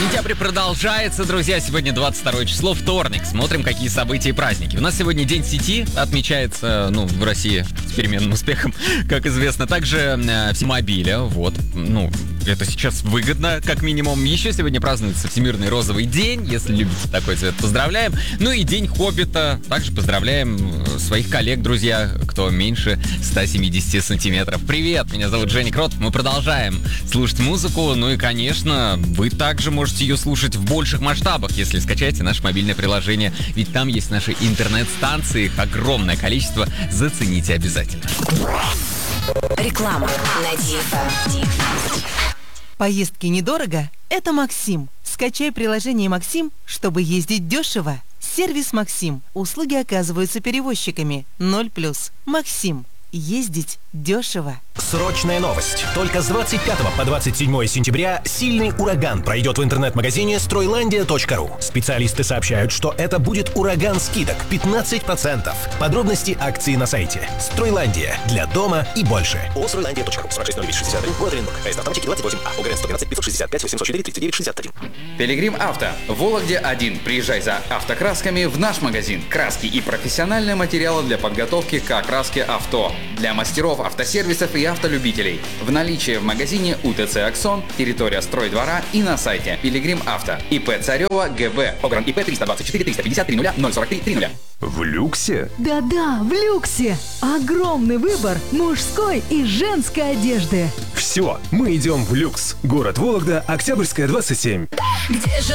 Сентябрь продолжается, друзья. Сегодня 22 число, вторник. Смотрим, какие события и праздники. У нас сегодня День сети отмечается, в России с переменным успехом, как известно. Также всемобиля, это сейчас выгодно, как минимум. Еще сегодня празднуется Всемирный розовый день. Если любите такой цвет, поздравляем. Ну и День хоббита. Также поздравляем своих коллег, друзья, кто меньше 170 сантиметров. Привет, меня зовут Женя Крот. Мы продолжаем слушать музыку. Ну и, конечно, вы также можете ее слушать в больших масштабах, если скачаете наше мобильное приложение. Ведь там есть наши интернет-станции, их огромное количество. Зацените обязательно. Реклама на DFM. Поездки недорого? Это Максим. Скачай приложение Максим, чтобы ездить дешево. Сервис Максим. Услуги оказываются перевозчиками. 0+. Максим. Ездить дешево. Срочная новость. Только с 25 по 27 сентября сильный ураган пройдет в интернет-магазине Стройlandia.ru. Специалисты сообщают, что это будет ураган скидок 15%. Подробности акции на сайте. Стройlandia. Для дома и больше. О Стройlandia.ru. 46 город Оренбург. АС Автоматики 28А. ОГРН 112 565 804 39 61. Пилигрим Авто. В Вологде 1. Приезжай за автокрасками в наш магазин. Краски и профессиональные материалы для подготовки к окраске авто. Для мастеров автосервисов и автолюбителей. В наличии в магазине УТЦ «Аксон», территория стройдвора и на сайте Пилигрим Авто. ИП Царева ГВ. ОГРН ИП 324 350 30 043 30. В люксе? Да-да, в люксе. Огромный выбор мужской и женской одежды. Все, мы идем в люкс. Город Вологда, Октябрьская, 27. Где же